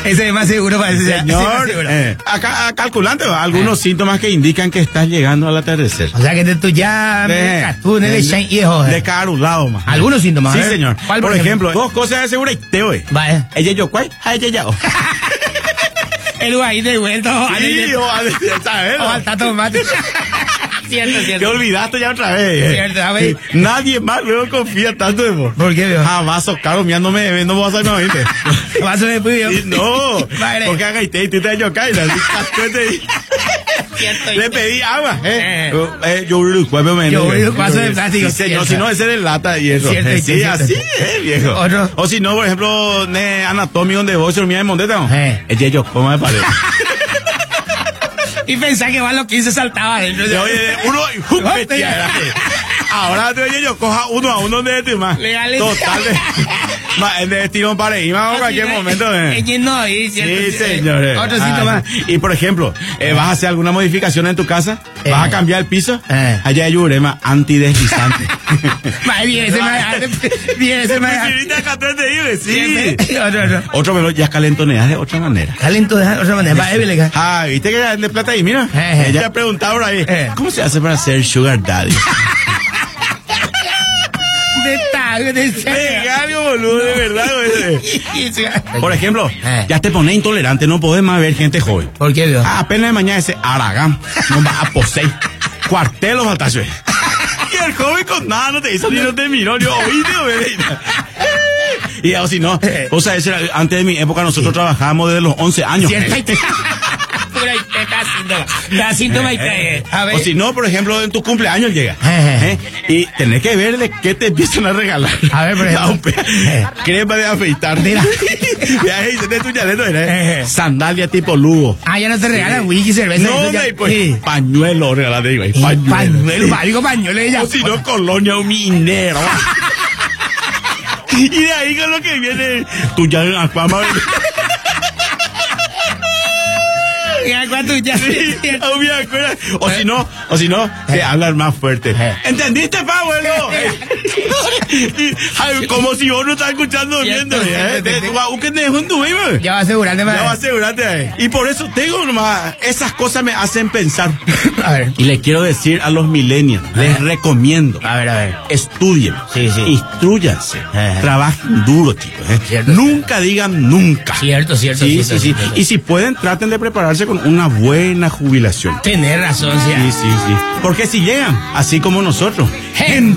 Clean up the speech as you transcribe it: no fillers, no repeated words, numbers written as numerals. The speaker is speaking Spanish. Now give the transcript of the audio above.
Ese es más seguro para ese. Señor, acá calculante, algunos síntomas que indican que estás llegando al atardecer. O sea que tú ya de carulado más. Algunos síntomas. Sí, señor. ¿Cuál, por ejemplo, dos cosas de seguridad. Vaya. Ella yo cuál, ella ya. El guay de vuelta. Sí, ¿sabes? O al tato mate. Cierto. Te olvidaste ya otra vez. Cierto, a ver. Nadie más luego confía tanto en vos. ¿Por qué, viejo? Jamás caro mirándome, no me vas a salir nuevamente. Vaso de puyo. No, porque haga y tú te yo caída. Le pedí agua, yo vaso de plástico. Si no, ese de lata y eso. Sí, así es, viejo. ¿Otro? O si no, por ejemplo, anatomía donde vos dormías en Mondeta, ¿no? Yo, ¿cómo me parece? Y pensá que va lo que hice saltaba adentro. Oye, uno, ahora te oye yo, coja uno a uno de tu más. Total de destino para ir en cualquier momento. Sí, señores. Otro síntoma. Y por ejemplo, vas a hacer alguna modificación en tu casa, vas a cambiar el piso, allá hay urema antideslizante. Viene ese más. Sí. Otro menos, ya calentoneas de otra manera. Calentoneas de otra manera. Viste que de plata ahí, mira. Ella ha preguntado por ahí, ¿cómo se hace para ser sugar daddy? Boludo, de verdad, güey. Por ejemplo, ya te pones intolerante, no podés más ver gente joven. ¿Por qué, Dios? Apenas de mañana ese Aragán, no va a poseer. Cuartelos batazos. Y el joven con nada no te hizo ni no te miró, yo oíste, y o si no, o sea, antes de mi época nosotros trabajábamos desde los 11 años. Síntoma y o si no, por ejemplo, en tu cumpleaños llega y tenés que ver de qué te empiezan a regalar. A ver, por ejemplo, crema de afeitar. Sandalia tipo Lugo. Ya no te regalan whisky, cerveza. No, pañuelo regalate, digo. Pañuelo ella. O si no, colonia minero. Y de ahí con lo que viene tu ya en fama. O si no, te hablan más fuerte. ¿Entendiste, Pablo? Como si vos no estás escuchando viendo. Ya va a asegurarte. Y por eso tengo nomás, esas cosas me hacen pensar. A ver. Y les quiero decir a los millennials, les recomiendo. A ver. Estudien. Instruyanse. Trabajen duro, chicos. Nunca digan nunca. Cierto. Sí. Y si pueden, traten de prepararse con una buena jubilación. Tener razón, sí. Porque si llegan, así como nosotros,